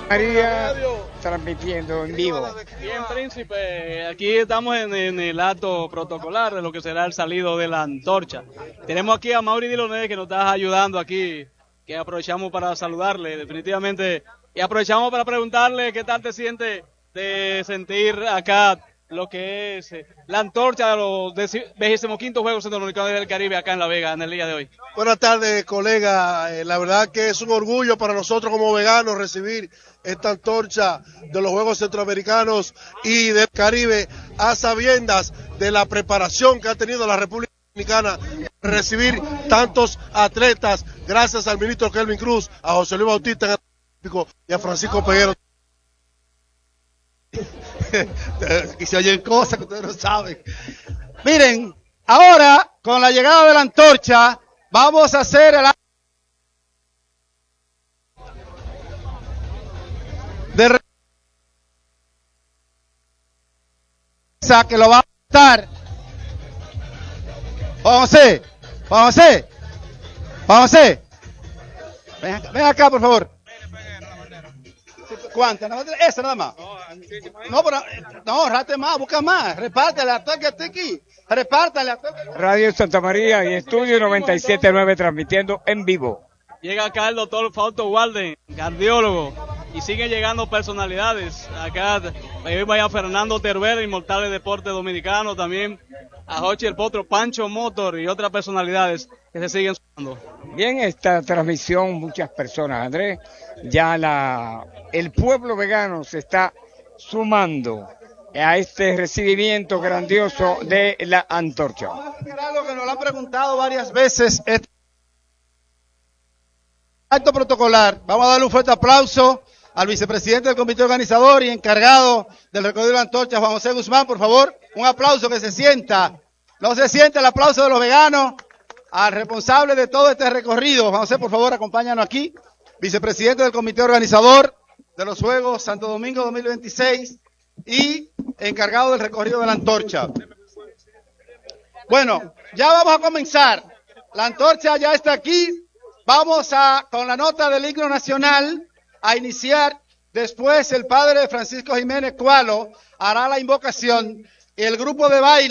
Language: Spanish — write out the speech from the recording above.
María, transmitiendo en vivo. Bien, príncipe, aquí estamos en el acto protocolar de lo que será el salido de la antorcha. Tenemos aquí a Mauri Diloné que nos está ayudando aquí, que aprovechamos para saludarle definitivamente y aprovechamos para preguntarle qué tal te sientes de sentir acá lo que es la antorcha de los 25 Juegos Centroamericanos del Caribe acá en La Vega en el día de hoy. Buenas tardes, colega. La verdad que es un orgullo para nosotros como veganos recibir esta antorcha de los Juegos Centroamericanos y del Caribe a sabiendas de la preparación que ha tenido la República Dominicana para recibir tantos atletas, gracias al ministro Kelvin Cruz, a José Luis Bautista y a Francisco Peguero. Y se oyen cosas que ustedes no saben. Miren, ahora con la llegada de la antorcha vamos a hacer el de que lo va a estar. Vamos a hacer. Ven acá, por favor. ¿Cuántas? Esa nada más. No, rate más, busca más. Repártale a todo que esté aquí. Repártale a todo. Radio Santa María y Estudio 97.9 transmitiendo en vivo. Llega acá el doctor Fausto Walden, cardiólogo, y siguen llegando personalidades. Acá vaya Fernando Terber, inmortal del deporte dominicano, también a Jochi el Potro, Pancho Motor y otras personalidades que se siguen sumando. Bien, esta transmisión, muchas personas, Andrés, ya el pueblo vegano se está sumando a este recibimiento grandioso de la antorcha. Vamos a explicar algo que nos lo han preguntado varias veces. Acto protocolar. Vamos a darle un fuerte aplauso al vicepresidente del comité organizador y encargado del recorrido de la antorcha, Juan José Guzmán, por favor. Un aplauso, que se sienta. No se siente el aplauso de los veganos. Al responsable de todo este recorrido, Juan José, por favor, acompáñanos aquí. Vicepresidente del comité organizador de los Juegos Santo Domingo 2026 y encargado del recorrido de la antorcha. Bueno, ya vamos a comenzar. La antorcha ya está aquí. Vamos con la nota del himno nacional, a iniciar. Después el padre Francisco Jiménez Cualo hará la invocación y el grupo de baile